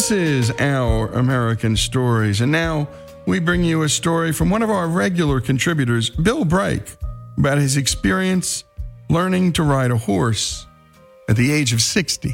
This is Our American Stories, and now we bring you a story from one of our regular contributors, Bill Brake, about his experience learning to ride a horse at the age of 60.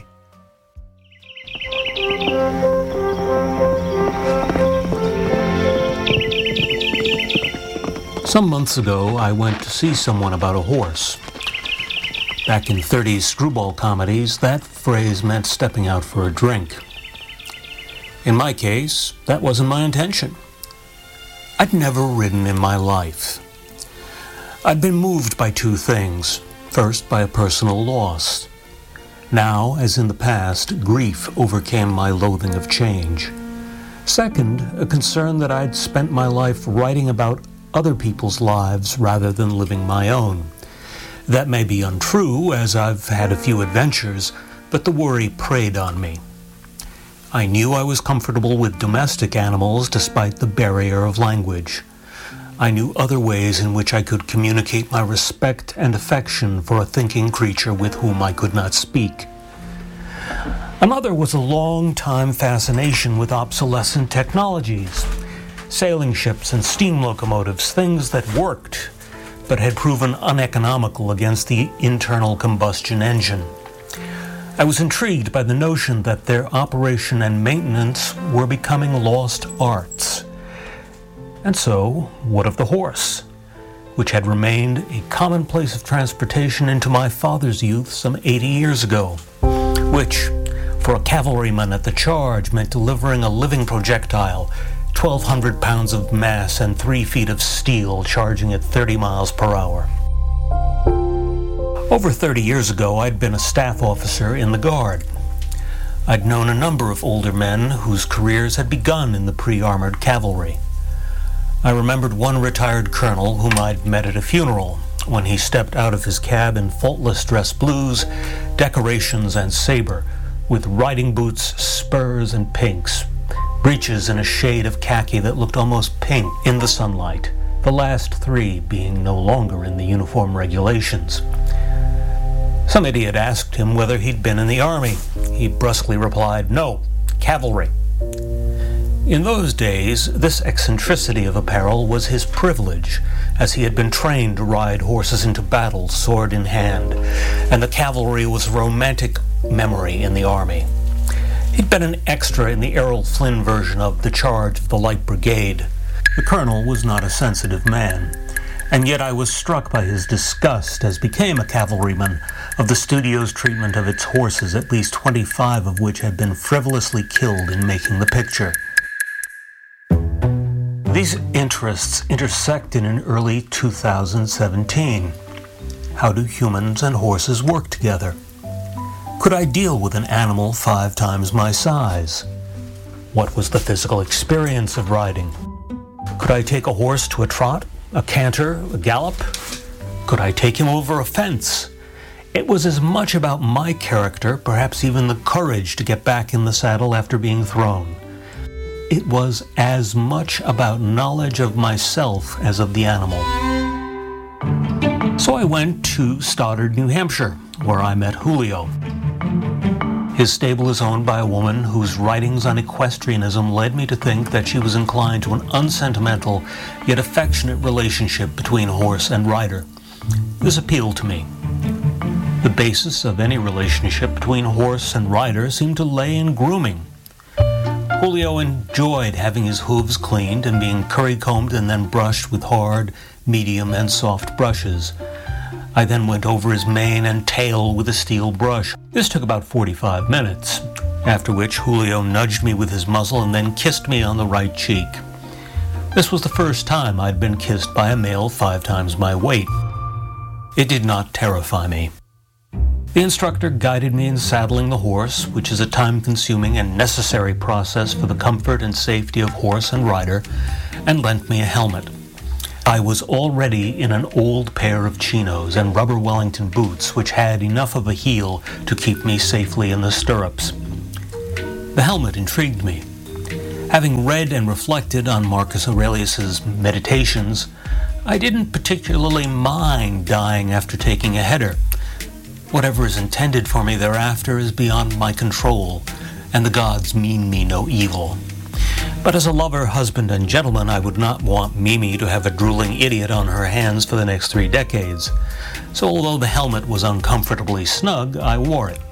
Some months ago, I went to see someone about a horse. Back in 30s screwball comedies, that phrase meant stepping out for a drink. In my case, that wasn't my intention. I'd never ridden in my life. I'd been moved by two things. First, by a personal loss. Now, as in the past, grief overcame my loathing of change. Second, a concern that I'd spent my life writing about other people's lives rather than living my own. That may be untrue, as I've had a few adventures, but the worry preyed on me. I knew I was comfortable with domestic animals despite the barrier of language. I knew other ways in which I could communicate my respect and affection for a thinking creature with whom I could not speak. Another was a long-time fascination with obsolescent technologies. Sailing ships and steam locomotives, things that worked, but had proven uneconomical against the internal combustion engine. I was intrigued by the notion that their operation and maintenance were becoming lost arts. And so, what of the horse, which had remained a commonplace of transportation into my father's youth some 80 years ago, which, for a cavalryman at the charge, meant delivering a living projectile, 1,200 pounds of mass and 3 feet of steel charging at 30 miles per hour. Over 30 years ago, I'd been a staff officer in the Guard. I'd known a number of older men whose careers had begun in the pre-armored cavalry. I remembered one retired colonel whom I'd met at a funeral when he stepped out of his cab in faultless dress blues, decorations, and saber, with riding boots, spurs, and pinks, breeches in a shade of khaki that looked almost pink in the sunlight, the last three being no longer in the uniform regulations. Some idiot asked him whether he'd been in the army. He brusquely replied, "No, cavalry." In those days, this eccentricity of apparel was his privilege, as he had been trained to ride horses into battle, sword in hand, and the cavalry was a romantic memory in the army. He'd been an extra in the Errol Flynn version of The Charge of the Light Brigade. The colonel was not a sensitive man, and yet I was struck by his disgust, as became a cavalryman, of the studio's treatment of its horses, at least 25 of which had been frivolously killed in making the picture. These interests intersect in early 2017. How do humans and horses work together? Could I deal with an animal 5 times my size? What was the physical experience of riding? Could I take a horse to a trot, a canter, a gallop? Could I take him over a fence? It was as much about my character, perhaps even the courage to get back in the saddle after being thrown. It was as much about knowledge of myself as of the animal. So I went to Stoddard, New Hampshire, where I met Julio. His stable is owned by a woman whose writings on equestrianism led me to think that she was inclined to an unsentimental yet affectionate relationship between horse and rider. This appealed to me. The basis of any relationship between horse and rider seemed to lay in grooming. Julio enjoyed having his hooves cleaned and being curry-combed and then brushed with hard, medium, and soft brushes. I then went over his mane and tail with a steel brush. This took about 45 minutes, after which Julio nudged me with his muzzle and then kissed me on the right cheek. This was the first time I'd been kissed by a male 5 times my weight. It did not terrify me. The instructor guided me in saddling the horse, which is a time-consuming and necessary process for the comfort and safety of horse and rider, and lent me a helmet. I was already in an old pair of chinos and rubber Wellington boots, which had enough of a heel to keep me safely in the stirrups. The helmet intrigued me. Having read and reflected on Marcus Aurelius's Meditations, I didn't particularly mind dying after taking a header. Whatever is intended for me thereafter is beyond my control, and the gods mean me no evil. But as a lover, husband, and gentleman, I would not want Mimi to have a drooling idiot on her hands for the next 3 decades. So although the helmet was uncomfortably snug, I wore it.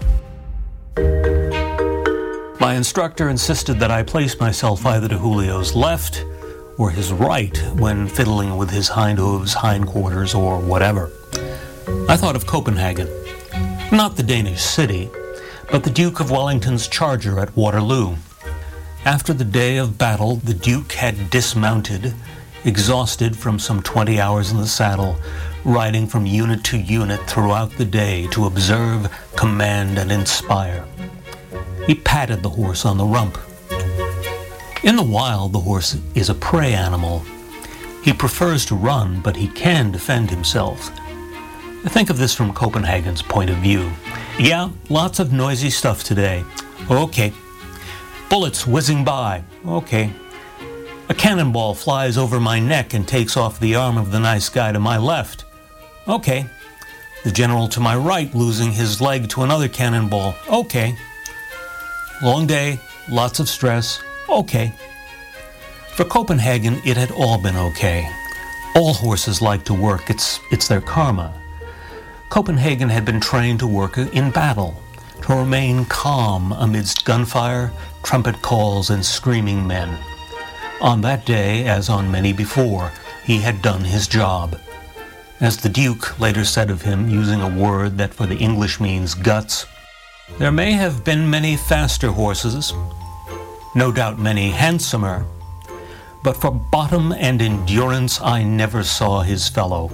My instructor insisted that I place myself either to Julio's left or his right when fiddling with his hind hooves, hindquarters, or whatever. I thought of Copenhagen, not the Danish city, but the Duke of Wellington's charger at Waterloo. After the day of battle, the Duke had dismounted, exhausted from some 20 hours in the saddle, riding from unit to unit throughout the day to observe, command, and inspire. He patted the horse on the rump. In the wild, the horse is a prey animal. He prefers to run, but he can defend himself. Think of this from Copenhagen's point of view. Yeah, lots of noisy stuff today. Okay. Bullets whizzing by. Okay. A cannonball flies over my neck and takes off the arm of the nice guy to my left. Okay. The general to my right losing his leg to another cannonball. Okay. Long day, lots of stress. Okay. For Copenhagen, it had all been okay. All horses like to work. It's their karma. Copenhagen had been trained to work in battle, to remain calm amidst gunfire, trumpet calls, and screaming men. On that day, as on many before, he had done his job. As the Duke later said of him, using a word that for the English means guts, there may have been many faster horses, no doubt many handsomer, but for bottom and endurance I never saw his fellow.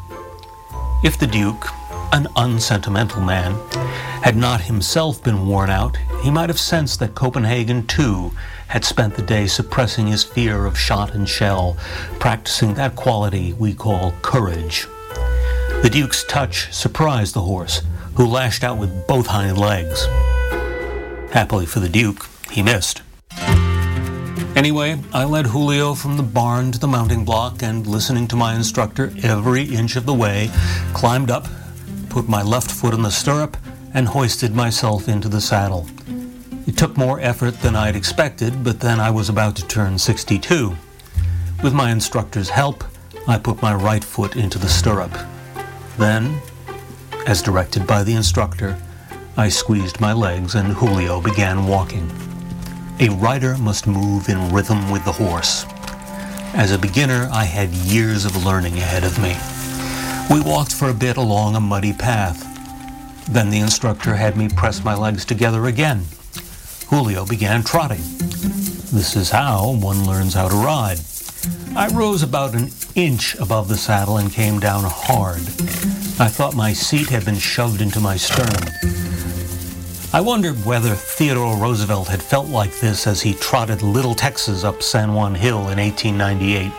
If the Duke, an unsentimental man, had not himself been worn out, he might have sensed that Copenhagen, too, had spent the day suppressing his fear of shot and shell, practicing that quality we call courage. The Duke's touch surprised the horse, who lashed out with both hind legs. Happily for the Duke, he missed. Anyway, I led Julio from the barn to the mounting block and, listening to my instructor every inch of the way, climbed up, put my left foot in the stirrup, and hoisted myself into the saddle. It took more effort than I'd expected, but then I was about to turn 62. With my instructor's help, I put my right foot into the stirrup. Then, as directed by the instructor, I squeezed my legs and Julio began walking. A rider must move in rhythm with the horse. As a beginner, I had years of learning ahead of me. We walked for a bit along a muddy path. Then the instructor had me press my legs together again. Julio began trotting. This is how one learns how to ride. I rose about an inch above the saddle and came down hard. I thought my seat had been shoved into my sternum. I wondered whether Theodore Roosevelt had felt like this as he trotted Little Texas up San Juan Hill in 1898.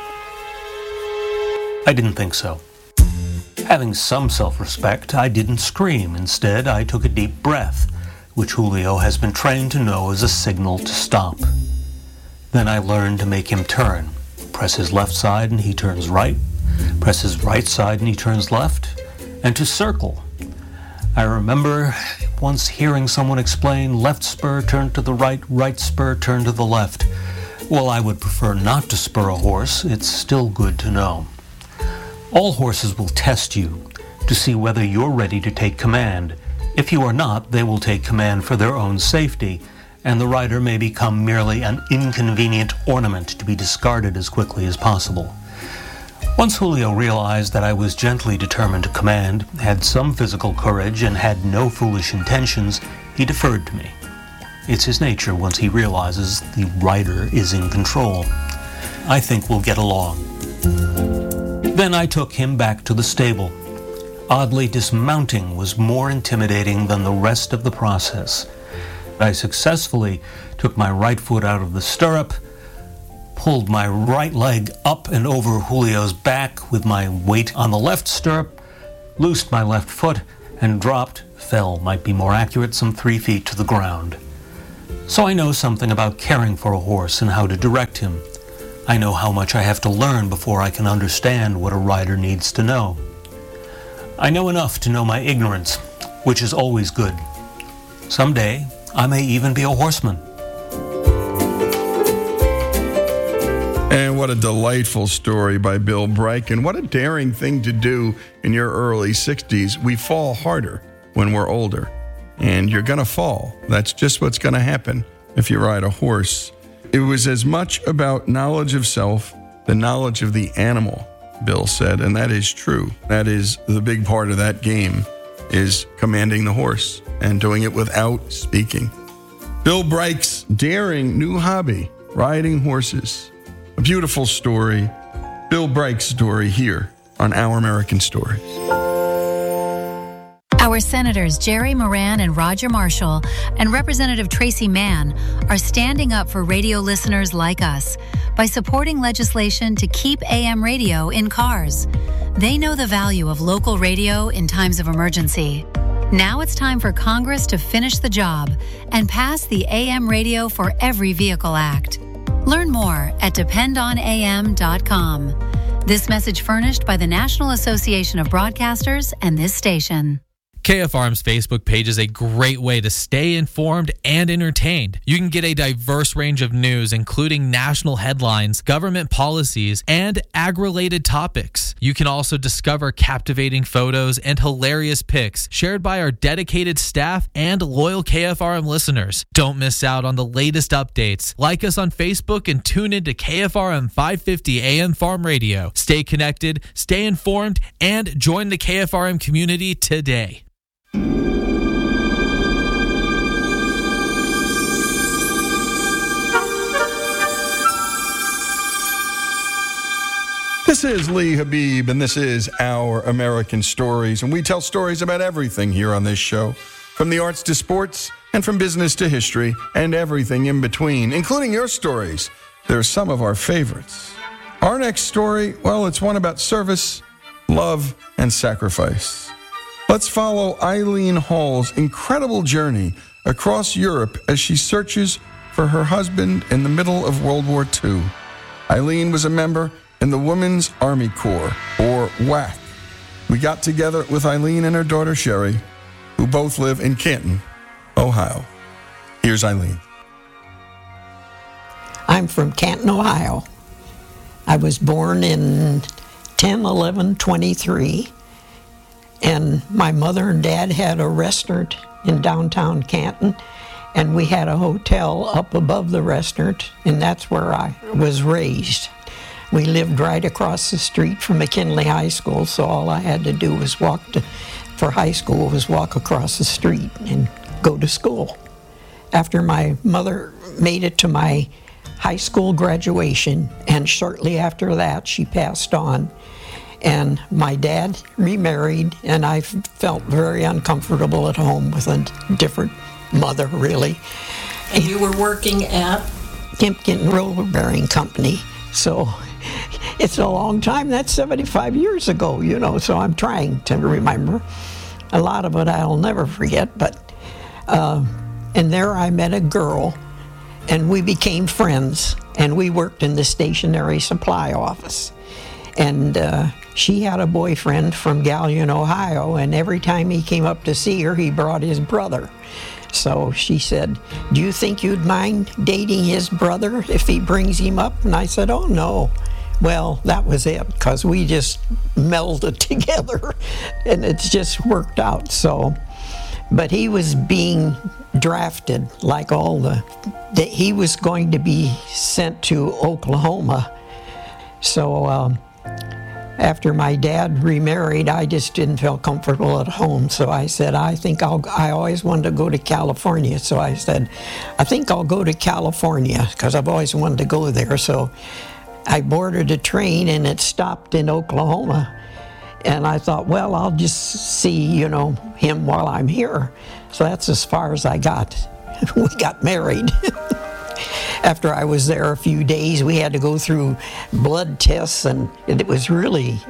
I didn't think so. Having some self-respect, I didn't scream. Instead, I took a deep breath, which Julio has been trained to know is a signal to stop. Then I learned to make him turn. Press his left side and he turns right. Press his right side and he turns left. And to circle. I remember once hearing someone explain left spur turn to the right, right spur turn to the left. Well, I would prefer not to spur a horse. It's still good to know. All horses will test you to see whether you're ready to take command. If you are not, they will take command for their own safety, and the rider may become merely an inconvenient ornament to be discarded as quickly as possible. Once Julio realized that I was gently determined to command, had some physical courage, and had no foolish intentions, he deferred to me. It's his nature once he realizes the rider is in control. I think we'll get along. Then I took him back to the stable. Oddly, dismounting was more intimidating than the rest of the process. I successfully took my right foot out of the stirrup, pulled my right leg up and over Julio's back with my weight on the left stirrup, loosed my left foot, and fell, might be more accurate, some 3 feet to the ground. So I know something about caring for a horse and how to direct him. I know how much I have to learn before I can understand what a rider needs to know. I know enough to know my ignorance, which is always good. Someday, I may even be a horseman. And what a delightful story by Bill Bright, and what a daring thing to do in your early 60s. We fall harder when we're older, and you're going to fall. That's just what's going to happen if you ride a horse. It was as much about knowledge of self, the knowledge of the animal, Bill said, and that is true. That is the big part of that game, is commanding the horse and doing it without speaking. Bill Bright's daring new hobby, riding horses. A beautiful story. Bill Bright's story here on Our American Stories. Our Senators Jerry Moran and Roger Marshall and Representative Tracy Mann are standing up for radio listeners like us by supporting legislation to keep AM radio in cars. They know the value of local radio in times of emergency. Now it's time for Congress to finish the job and pass the AM Radio for Every Vehicle Act. Learn more at dependonam.com. This message furnished by the National Association of Broadcasters and this station. KFRM's Facebook page is a great way to stay informed and entertained. You can get a diverse range of news, including national headlines, government policies, and ag-related topics. You can also discover captivating photos and hilarious pics shared by our dedicated staff and loyal KFRM listeners. Don't miss out on the latest updates. Like us on Facebook and tune in to KFRM 550 AM Farm Radio. Stay connected, stay informed, and join the KFRM community today. This is Lee Habib, and this is Our American Stories, and we tell stories about everything here on this show, from the arts to sports, and from business to history, and everything in between, including your stories. They're some of our favorites. Our next story, well, it's one about service, love, and sacrifice. Let's follow Eileen Hall's incredible journey across Europe as she searches for her husband in the middle of World War II. Eileen was a member in the Women's Army Corps, or WAC. We got together with Eileen and her daughter Sherry, who both live in Canton, Ohio. Here's Eileen. I'm from Canton, Ohio. I was born in 10/11/23. And my mother and dad had a restaurant in downtown Canton, and we had a hotel up above the restaurant, and that's where I was raised. We lived right across the street from McKinley High School, so all I had to do was for high school was walk across the street and go to school. After my mother made it to my high school graduation, and shortly after that she passed on, and my dad remarried, and I felt very uncomfortable at home with a different mother, really. And you were working at? Kempkin Roller Bearing Company. So it's a long time. That's 75 years ago, so I'm trying to remember. A lot of it I'll never forget, but, and there I met a girl, and we became friends, and we worked in the stationery supply office. And she had a boyfriend from Galion, Ohio, and every time he came up to see her, he brought his brother. So she said, "Do you think you'd mind dating his brother if he brings him up?" And I said, "Oh, no." Well, that was it, because we just melded together, and it's just worked out. So, but he was being drafted, like he was going to be sent to Oklahoma. So, after my dad remarried, I just didn't feel comfortable at home. So I said, I always wanted to go to California. So I said, I think I'll go to California, because I've always wanted to go there. So I boarded a train, and it stopped in Oklahoma. And I thought, well, I'll just see, him while I'm here. So that's as far as I got. We got married. After I was there a few days, we had to go through blood tests, and it was really,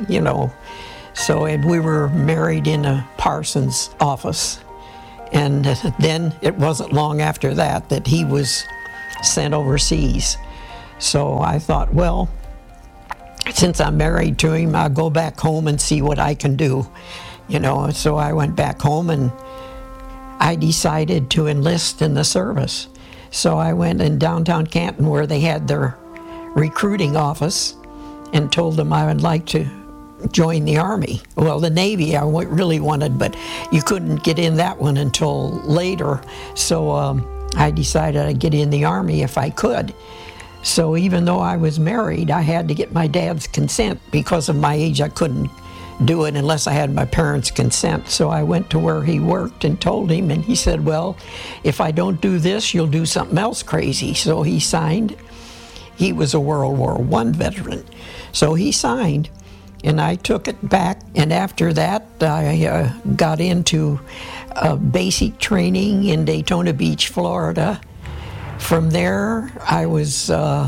so we were married in a parson's office. And then it wasn't long after that he was sent overseas. So I thought, well, since I'm married to him, I'll go back home and see what I can do, So I went back home, and I decided to enlist in the service. So I went in downtown Canton where they had their recruiting office and told them I would like to join the Army. Well, the Navy I really wanted, but you couldn't get in that one until later. So I decided I'd get in the Army if I could. So even though I was married, I had to get my dad's consent. Because of my age, I couldn't do it unless I had my parents' consent. So I went to where he worked and told him, and he said, well, if I don't do this, you'll do something else crazy. So he signed. He was a World War I veteran. So he signed, and I took it back. And after that, I got into basic training in Daytona Beach, Florida. From there, I was,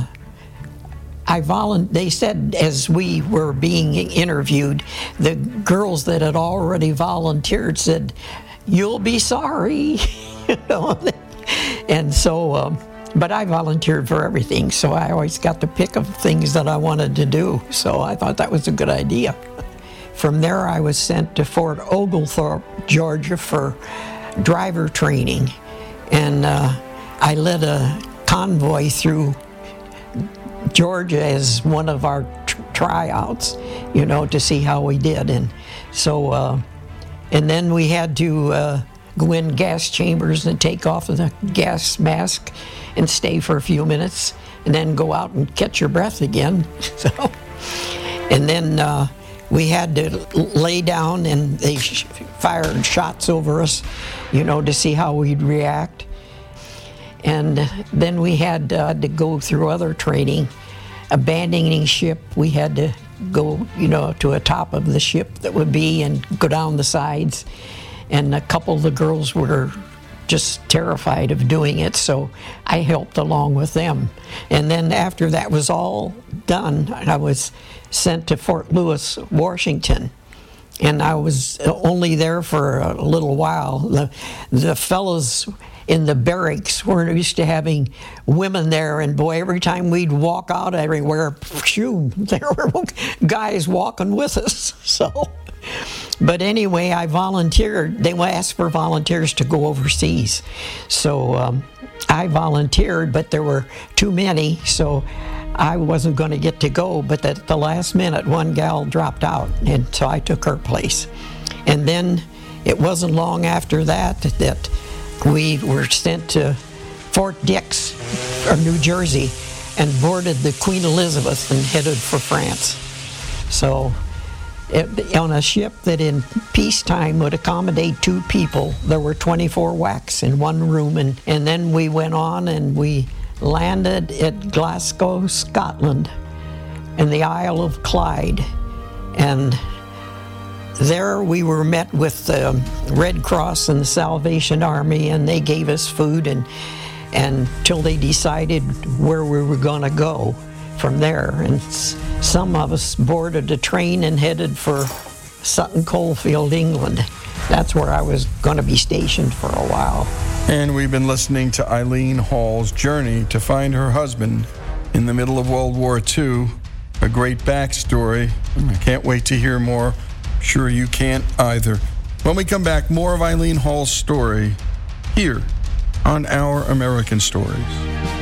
they said as we were being interviewed, the girls that had already volunteered said, you'll be sorry. And so, but I volunteered for everything, so I always got to pick of things that I wanted to do. So I thought that was a good idea. From there, I was sent to Fort Oglethorpe, Georgia for driver training. And I led a convoy through Georgia as one of our tryouts, to see how we did. And so, and then we had to go in gas chambers and take off the gas mask and stay for a few minutes and then go out and catch your breath again. So, and then we had to lay down, and they fired shots over us, to see how we'd react. And then we had to go through other training. Abandoning ship, we had to go, to a top of the ship that would be and go down the sides. And a couple of the girls were just terrified of doing it, so I helped along with them. And then after that was all done, I was sent to Fort Lewis, Washington. And I was only there for a little while. The fellows in the barracks weren't used to having women there, and boy, every time we'd walk out everywhere, phew, there were guys walking with us. So, but anyway, I volunteered. They asked for volunteers to go overseas. So I volunteered, but there were too many, so I wasn't going to get to go. But at the last minute, one gal dropped out, and so I took her place. And then it wasn't long after that we were sent to Fort Dix, New Jersey, and boarded the Queen Elizabeth and headed for France. So on a ship that in peacetime would accommodate 2 people, there were 24 whacks in one room. And then we went on and we landed at Glasgow, Scotland, in the Isle of Clyde. And there we were met with the Red Cross and the Salvation Army, and they gave us food and until they decided where we were going to go from there. And some of us boarded a train and headed for Sutton Coldfield, England. That's where I was going to be stationed for a while. And we've been listening to Eileen Hall's journey to find her husband in the middle of World War II. A great backstory. I can't wait to hear more. Sure you can't either. When we come back, more of Eileen Hall's story here on Our American Stories.